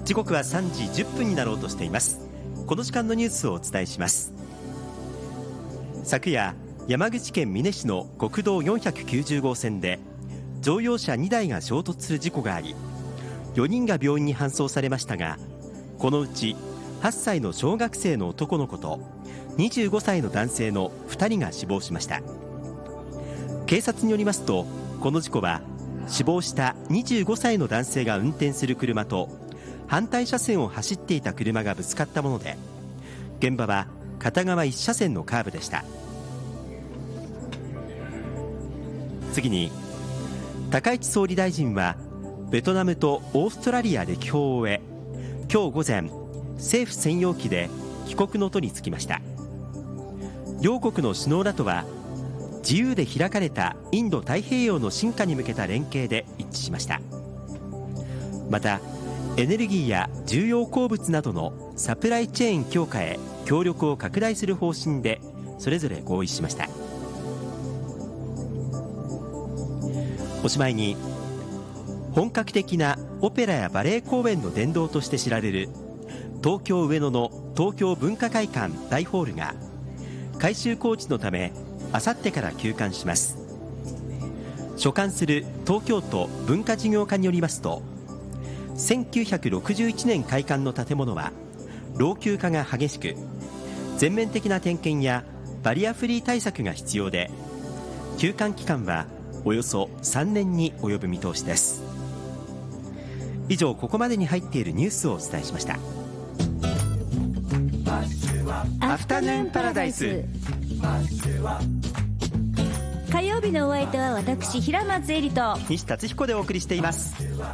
時刻は3時10分になろうとしています。この時間のニュースをお伝えします。昨夜、山口県美祢市の国道490号線で乗用車2台が衝突する事故があり、4人が病院に搬送されましたが、このうち8歳の小学生の男の子と25歳の男性の2人が死亡しました。警察によりますと、この事故は死亡した25歳の男性が運転する車と反対車線を走っていた車がぶつかったもので、現場は片側1車線のカーブでした。次に、高市総理大臣はベトナムとオーストラリア歴訪を終え、今日午前政府専用機で帰国の途に就きました。両国の首脳らとは自由で開かれたインド太平洋の進化に向けた連携で一致しました。また、エネルギーや重要鉱物などのサプライチェーン強化へ協力を拡大する方針でそれぞれ合意しました。おしまいに、本格的なオペラやバレエ公演の殿堂として知られる東京上野の東京文化会館大ホールが改修工事のためあさってから休館します。所管する東京都文化事業課によりますと、1961年開館の建物は老朽化が激しく、全面的な点検やバリアフリー対策が必要で、休館期間はおよそ3年に及ぶ見通しです。以上、ここまでに入っているニュースをお伝えしました。 アフタヌーンパラダイス。火曜日のお相手は私、平松絵里と西達彦でお送りしています。